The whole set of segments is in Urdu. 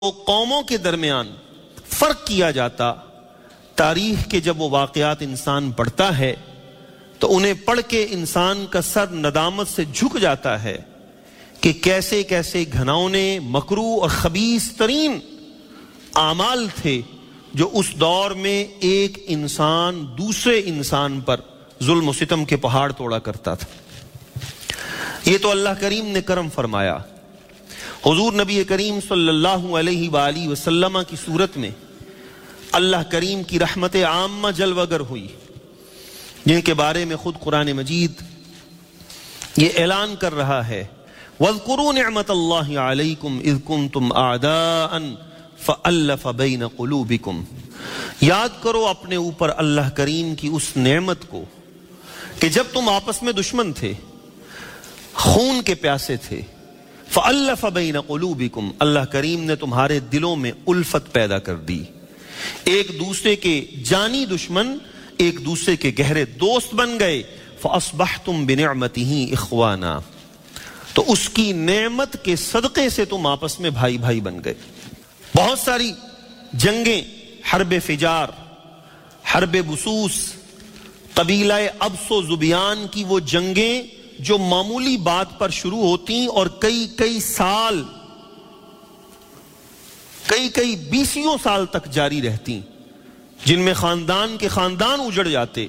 قوموں کے درمیان فرق کیا جاتا، تاریخ کے جب وہ واقعات انسان پڑھتا ہے تو انہیں پڑھ کے انسان کا سر ندامت سے جھک جاتا ہے کہ کیسے کیسے گھناؤنے، مکروہ اور خبیث ترین اعمال تھے جو اس دور میں ایک انسان دوسرے انسان پر ظلم و ستم کے پہاڑ توڑا کرتا تھا۔ یہ تو اللہ کریم نے کرم فرمایا، حضور نبی کریم صلی اللہ علیہ وآلہ وسلم کی صورت میں اللہ کریم کی رحمت عامہ جلوہ گر ہوئی، جن کے بارے میں خود قرآن مجید یہ اعلان کر رہا ہے، وَاذْكُرُوا نِعْمَةَ اللَّهِ عَلَيْكُمْ إِذْ كُنْتُمْ أَعْدَاءً فَأَلَّفَ بَيْنَ قُلُوبِكُمْ۔ یاد کرو اپنے اوپر اللہ کریم کی اس نعمت کو کہ جب تم آپس میں دشمن تھے، خون کے پیاسے تھے، فَأَلَّفَ بَيْنَ قُلُوبِكُمْ، اللہ کریم نے تمہارے دلوں میں الفت پیدا کر دی، ایک دوسرے کے جانی دشمن ایک دوسرے کے گہرے دوست بن گئے، فَأَصْبَحْتُمْ بِنِعْمَتِهِ إِخْوَانًا، تو اس کی نعمت کے صدقے سے تم آپس میں بھائی بھائی بن گئے۔ بہت ساری جنگیں، حرب فجار، حرب بسوس، قبیلہ ابس و زبیان کی وہ جنگیں جو معمولی بات پر شروع ہوتی اور کئی سال، کئی بیسیوں سال تک جاری رہتی، جن میں خاندان کے خاندان اجڑ جاتے،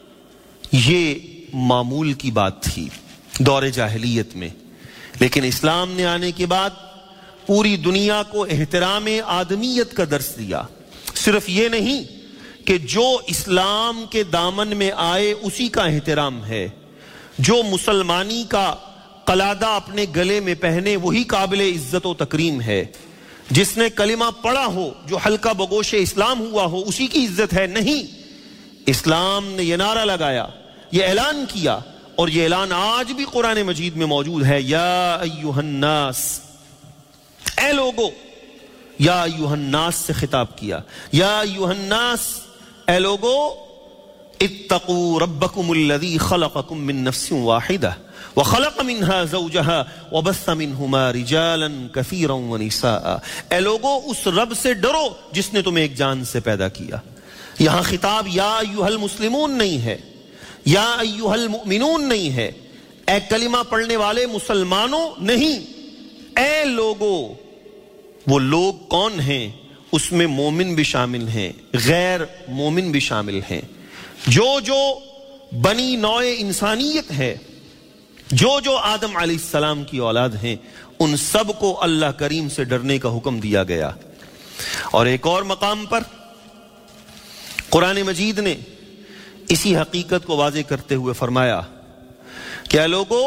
یہ معمول کی بات تھی دور جاہلیت میں۔ لیکن اسلام نے آنے کے بعد پوری دنیا کو احترام آدمیت کا درس دیا۔ صرف یہ نہیں کہ جو اسلام کے دامن میں آئے اسی کا احترام ہے، جو مسلمانی کا قلادہ اپنے گلے میں پہنے وہی قابل عزت و تکریم ہے، جس نے کلمہ پڑھا ہو، جو حلقہ بگوش اسلام ہوا ہو، اسی کی عزت ہے۔ نہیں، اسلام نے یہ نعرہ لگایا، یہ اعلان کیا، اور یہ اعلان آج بھی قرآن مجید میں موجود ہے، یا ایھا الناس، اے لوگو، یا ایھا الناس سے خطاب کیا، یا ایھا الناس، اے لوگو، اتقوا ربکم الذی خلقکم من نفس واحدہ وخلق منها زوجها وبث منہما رجالا کثیرا ونساء، اے لوگو اس رب سے ڈرو جس نے تمہیں ایک جان سے پیدا کیا۔ یہاں خطاب یا ایھا المسلمون نہیں ہے، یا ایھا المؤمنون نہیں ہے، اے کلمہ پڑھنے والے مسلمانوں نہیں، اے لوگو۔ وہ لوگ کون ہیں؟ اس میں مومن بھی شامل ہیں، غیر مومن بھی شامل ہیں، جو بنی نوع انسانیت ہے، جو آدم علیہ السلام کی اولاد ہیں، ان سب کو اللہ کریم سے ڈرنے کا حکم دیا گیا۔ اور ایک اور مقام پر قرآن مجید نے اسی حقیقت کو واضح کرتے ہوئے فرمایا کہ اے لوگو،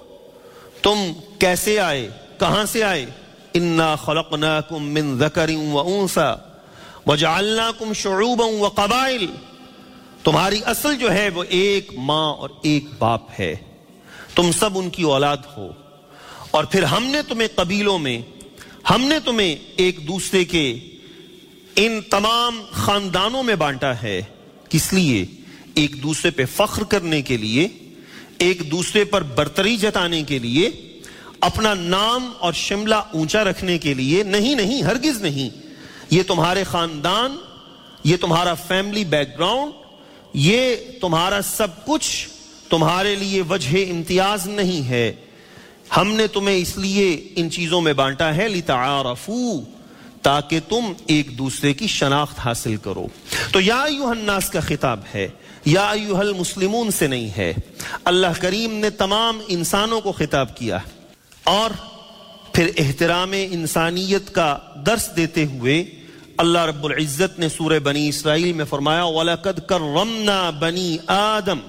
تم کیسے آئے، کہاں سے آئے؟ انا خلقناکم من ذکر و انثی وجعلناکم شعوبا وقبائل، تمہاری اصل جو ہے وہ ایک ماں اور ایک باپ ہے، تم سب ان کی اولاد ہو، اور پھر ہم نے تمہیں قبیلوں میں، ہم نے تمہیں ایک دوسرے کے ان تمام خاندانوں میں بانٹا ہے، کس لیے؟ ایک دوسرے پہ فخر کرنے کے لیے، ایک دوسرے پر برتری جتانے کے لیے، اپنا نام اور شملہ اونچا رکھنے کے لیے نہیں، ہرگز نہیں۔ یہ تمہارے خاندان، یہ تمہارا فیملی بیک گراؤنڈ، یہ تمہارا سب کچھ تمہارے لیے وجہ امتیاز نہیں ہے، ہم نے تمہیں اس لیے ان چیزوں میں بانٹا ہے لتعارفوا، تاکہ تم ایک دوسرے کی شناخت حاصل کرو۔ تو یا ایھا الناس کا خطاب ہے، یا ایھا المسلمون سے نہیں ہے۔ اللہ کریم نے تمام انسانوں کو خطاب کیا، اور پھر احترام انسانیت کا درس دیتے ہوئے اللہ رب العزت نے سورہ بنی اسرائیل میں فرمایا وَلَقَدْ كَرَّمْنَا بَنِي آدم،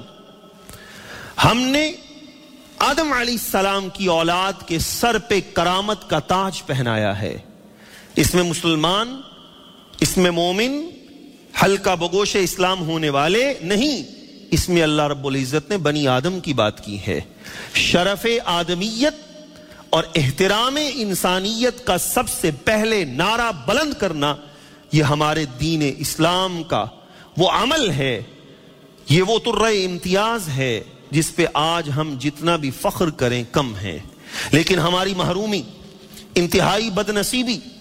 ہم نے آدم علیہ السلام کی اولاد کے سر پہ کرامت کا تاج پہنایا ہے۔ اس میں مسلمان، اس میں مومن، حلقہ بگوش اسلام ہونے والے نہیں، اس میں اللہ رب العزت نے بنی آدم کی بات کی ہے۔ شرف آدمیت اور احترام انسانیت کا سب سے پہلے نعرہ بلند کرنا، یہ ہمارے دین اسلام کا وہ عمل ہے، یہ وہ ترہ امتیاز ہے جس پہ آج ہم جتنا بھی فخر کریں کم ہے۔ لیکن ہماری محرومی، انتہائی بدنصیبی،